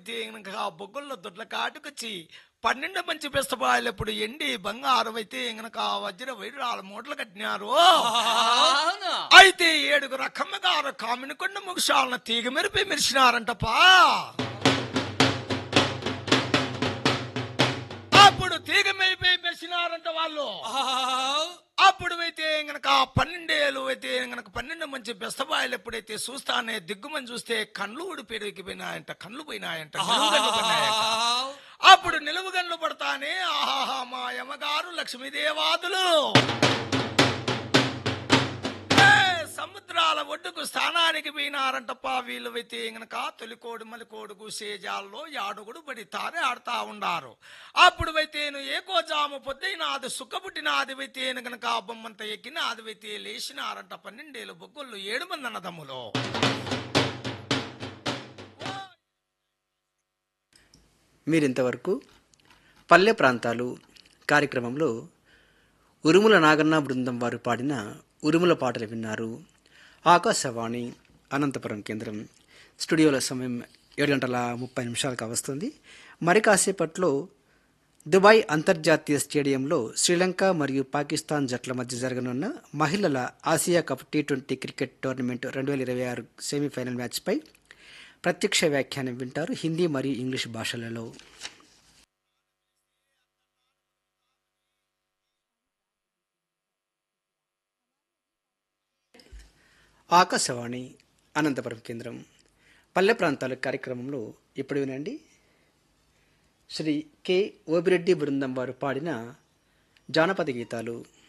ఇంకా బొగ్గుల్లో దొడ్ల కాటుకొచ్చి 12 మంచి బెస్తబాయలప్పుడు ఎండి బంగారం అయితే గనక వజ్ర వైరాల మూటలు కట్టినారు. అవును. అయితే 7 రకమ్మగారు కామినికొండ ముగిశాలను తీగ మెరిపి మెరిసినారంటపా. అప్పుడు తీగ మెరిపి మెరిసినారంట వాళ్ళు. అప్పుడు అయితే గనక 12 ఏళ్ళు అయితే గనక 12 మంచి బెస్తబాయలు ఎప్పుడైతే చూస్తానే దిగ్గుమని చూస్తే కళ్ళు ఊడి పెరిగిపోయినాయంట, కళ్ళు పోయినాయంట, నిలువుగండ్లు పడినాయంట. అప్పుడు నిలువుగండ్లు పడతానే ఆహాహా మా యమగారు లక్ష్మీదేవాదులు సముద్రాల ఒడ్డుకు స్థానానికి పోయినారంటప్ప. వీళ్ళు అయితే గనక తొలికోడు మలికోడుకు సేజాల్లో యాడుగుడు పడి తారే ఆడుతా ఉండారు. అప్పుడు అయితే ఏకోజాము పొద్దైనాది సుఖబుట్టినాది అయితే గనక బొమ్మంత ఎక్కిన అదివైతే లేచినారంట 12 ఏళ్ళు బొగ్గుళ్ళు 7 మంది అన్నదమ్ములు. మీరింతవరకు పల్లె ప్రాంతాలు కార్యక్రమంలో ఉరుముల నాగన్న బృందం వారు పాడిన ఉరుముల పాటలు విన్నారు. ఆకాశవాణి అనంతపురం కేంద్రం. స్టూడియోల సమయం 7:30 వస్తుంది. మరి కాసేపట్లో దుబాయ్ అంతర్జాతీయ స్టేడియంలో శ్రీలంక మరియు పాకిస్తాన్ జట్ల మధ్య జరగనున్న మహిళల Asia cup T20 cricket tournament 2026 semi-final మ్యాచ్పై ప్రత్యక్ష వ్యాఖ్యానం వింటారు హిందీ మరియు ఇంగ్లీష్ భాషలలో. ఆకాశవాణి అనంతపురం కేంద్రం. పల్లె ప్రాంతాల కార్యక్రమంలో ఇప్పుడు వినండి శ్రీ కె ఓబిరెడ్డి బృందం వారు పాడిన జానపద గీతాలు.